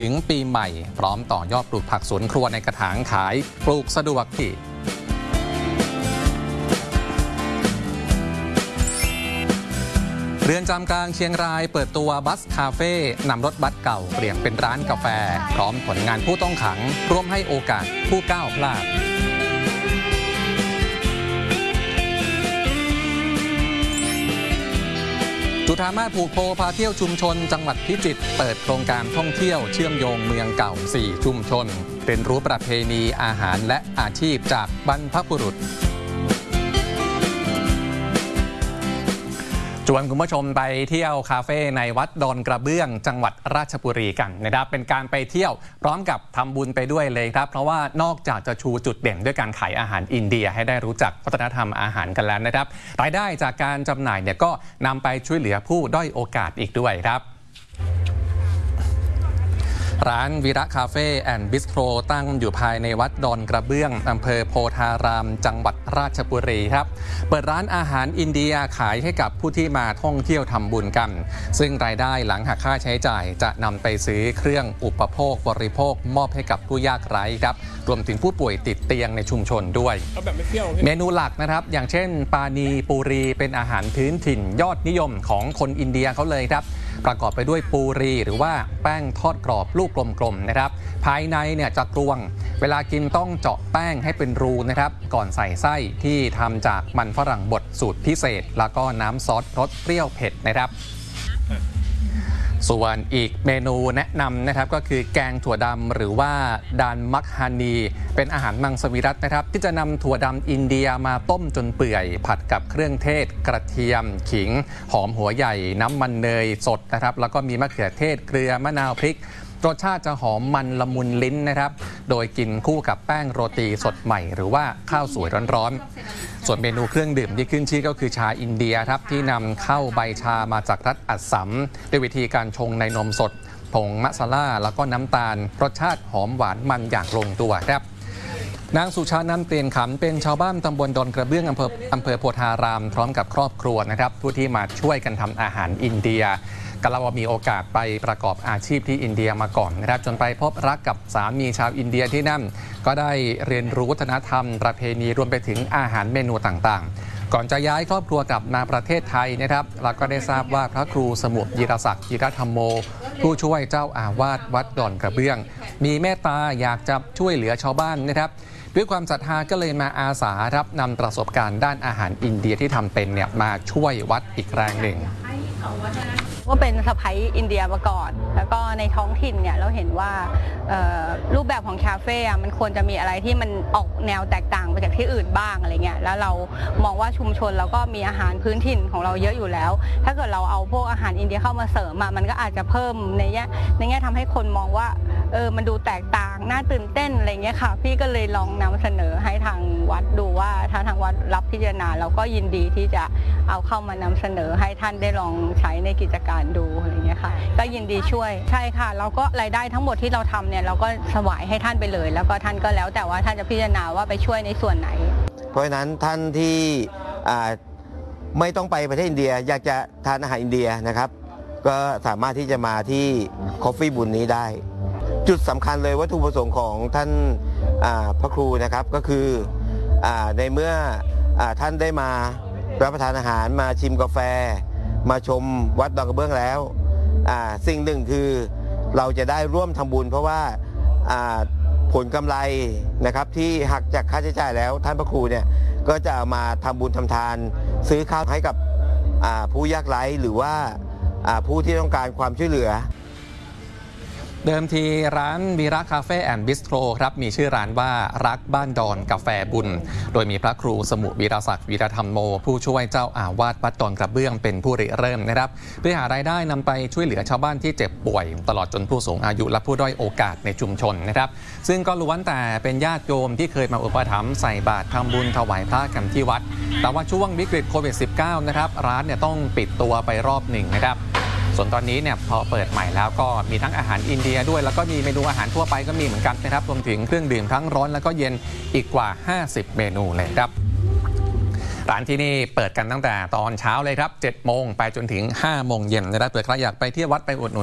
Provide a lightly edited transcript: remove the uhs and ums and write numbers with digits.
ถึงปีใหม่พร้อมต่อยอดปลูกผักสวนครัวในกระถางขายปลูกสะดวกที่เรือนจำกลางเชียงรายเปิดตัวบัสคาเฟ่นำรถบัสเก่าเปลี่ยนเป็นร้านกาแฟพร้อมผลงานผู้ต้องขังร่วมให้โอกาสผู้ก้าวพลาดจุฑามาสผูกโพพาเที่ยวชุมชนจังหวัดพิจิตรเปิดโครงการท่องเที่ยวเชื่อมโยงเมืองเก่า4ชุมชนเรียนรู้ประเพณีอาหารและอาชีพจากบรรพบุรุษชวนคุณผู้ชมไปเที่ยวคาเฟ่ในวัดดอนกระเบื้องจังหวัดราชบุรีกันนะครับเป็นการไปเที่ยวพร้อมกับทำบุญไปด้วยเลยครับเพราะว่านอกจากจะชูจุดเด่นด้วยการขายอาหารอินเดียให้ได้รู้จักวัฒนธรรมอาหารกันแล้วนะครับรายได้จากการจำหน่ายเนี่ยก็นำไปช่วยเหลือผู้ด้อยโอกาสอีกด้วยครับร้านวีระคาเฟ่แอนด์บิสโตรตั้งอยู่ภายในวัดดอนกระเบื้องอำเภอโพธารามจังหวัดราชบุรีครับเปิดร้านอาหารอินเดียขายให้กับผู้ที่มาท่องเที่ยวทำบุญกันซึ่งรายได้หลังหักค่าใช้จ่ายจะนำไปซื้อเครื่องอุปโภคบริโภคมอบให้กับผู้ยากไร้ครับรวมถึงผู้ป่วยติดเตียงในชุมชนด้วยเมนูหลักนะครับอย่างเช่นปานีปูรีเป็นอาหารพื้นถิ่นยอดนิยมของคนอินเดียเขาเลยครับประกอบไปด้วยปูรีหรือว่าแป้งทอดกรอบลูกกลมๆนะครับภายในเนี่ยจะกรวงเวลากินต้องเจาะแป้งให้เป็นรูนะครับก่อนใส่ไส้ที่ทำจากมันฝรั่งบดสูตรพิเศษแล้วก็น้ำซอสรสเปรี้ยวเผ็ดนะครับส่วนอีกเมนูแนะนำนะครับก็คือแกงถั่วดำหรือว่าดานมักฮานีเป็นอาหารมังสวิรัตินะครับที่จะนำถั่วดำอินเดียมาต้มจนเปื่อยผัดกับเครื่องเทศกระเทียมขิงหอมหัวใหญ่น้ำมันเนยสดนะครับแล้วก็มีมะเขือเทศเกลือมะนาวพริกรสชาติจะหอมมันละมุนลิ้นนะครับโดยกินคู่กับแป้งโรตีสดใหม่หรือว่าข้าวสวยร้อนๆส่วนเมนูเครื่องดื่มที่ขึ้นชื่อก็คือชาอินเดียครับที่นำเข้าใบชามาจากรัฐอัสสัมด้วยวิธีการชงในนมสดผงมะซาล่าแล้วก็น้ำตาลรสชาติหอมหวานมันอย่างลงตัวครับนางสุชานันท์เปลี่ยนขำเป็นชาวบ้านตำบลดอนกระเบื้องอำเภอโพธารามพร้อมกับครอบครัวนะครับผู้ที่มาช่วยกันทำอาหารอินเดียก็เล่าว่ามีโอกาสไปประกอบอาชีพที่อินเดียมาก่อนนะครับจนไปพบรักกับสามีชาวอินเดียที่นั่นก็ได้เรียนรู้วัฒนธรรมประเพณีรวมไปถึงอาหารเมนูต่างๆก่อนจะย้ายครอบครัวกลับมาประเทศไทยนะครับแล้วก็ได้ทราบว่าพระครูสมุยิรศักดิ์จิรธรรมโมผู้ช่วยเจ้าอาวาสวัดดอนกระเบื้องมีเมตตาอยากจะช่วยเหลือชาวบ้านนะครับด้วยความศรัทธาก็เลยมาอาสารับนำประสบการณ์ด้านอาหารอินเดียที่ทำเป็นเนี่ยมาช่วยวัดอีกแรงหนึ่งว่าเป็นสะใภ้อินเดียมาก่อนแล้วก็ในท้องถิ่นเนี่ยเราเห็นว่ารูปแบบของคาเฟ่มันควรจะมีอะไรที่มันออกแนวแตกต่างไปจากที่อื่นบ้างอะไรเงี้ยแล้วเรามองว่าชุมชนเราก็มีอาหารพื้นถิ่นของเราเยอะอยู่แล้วถ้าเกิดเราเอาพวกอาหารอินเดียเข้ามาเสริมมันก็อาจจะเพิ่มในแง่ทำให้คนมองว่ามันดูแตกต่างน่าตื่นเต้นอะไรเงี้ยค่ะพี่ก็เลยลองนำเสนอให้ทางวัดดูว่าถ้าทางวัดรับพิจารณาเราก็ยินดีที่จะเอาเข้ามานำเสนอให้ท่านได้ลองใช้ในกิจการดูอะไรเงี้ยค่ะก็ยินดีช่วยใช่ค่ะเราก็รายได้ทั้งหมดที่เราทำเนี่ยเราก็ถวายให้ท่านไปเลยแล้วก็ท่านก็แล้วแต่ว่าท่านจะพิจารณาว่าไปช่วยในส่วนไหนเพราะฉะนั้นท่านที่ไม่ต้องไปประเทศอินเดียอยากจะทานอาหารอินเดียนะครับก็สามารถที่จะมาที่ Coffee บุญนี้ได้จุดสำคัญเลยวัตถุประสงค์ของท่านพระครูนะครับก็คือในเมื่อท่านได้มารับประทานอาหารมาชิมกาแฟมาชมวัดดอนกระเบื้องแล้วสิ่งหนึ่งคือเราจะได้ร่วมทำบุญเพราะว่าผลกำไรนะครับที่หักจากค่าใช้จ่ายแล้วท่านพระครูเนี่ยก็จะเอามาทำบุญทำทานซื้อข้าวให้กับผู้ยากไร้หรือว่าผู้ที่ต้องการความช่วยเหลือเดิมทีร้านวีระคาเฟ่แอนด์บิสโตรครับมีชื่อร้านว่ารักบ้านดอนกาแฟบุญโดยมีพระครูสมุวีรศักดิ์วีรธรรมโมผู้ช่วยเจ้าอาวาสวัดดอนกระเบื้องเป็นผู้ริเริ่มนะครับเพื่อหารายได้นำไปช่วยเหลือชาวบ้านที่เจ็บป่วยตลอดจนผู้สูงอายุและผู้ด้อยโอกาสในชุมชนนะครับซึ่งก็ล้วนแต่เป็นญาติโยมที่เคยมาอุปถัมภ์ใส่บาตรทำบุญถวายพระกันที่วัดแต่ว่าช่วงวิกฤตโควิด -19 นะครับร้านเนี่ยต้องปิดตัวไปรอบหนึ่งนะครับส่วนตอนนี้เนี่ยพอเปิดใหม่แล้วก็มีทั้งอาหารอินเดียด้วยแล้วก็มีเมนูอาหารทั่วไปก็มีเหมือนกันนะครับรวมถึงเครื่องดื่มทั้งร้อนแล้วก็เย็นอีกกว่า50เมนูเลยครับร้านที่นี่เปิดกันตั้งแต่ตอนเช้าเลยครับ7 โมงไปจนถึง5 โมงเย็นนะครับเผื่อใครอยากไปเที่ยววัดไปอุดหนุน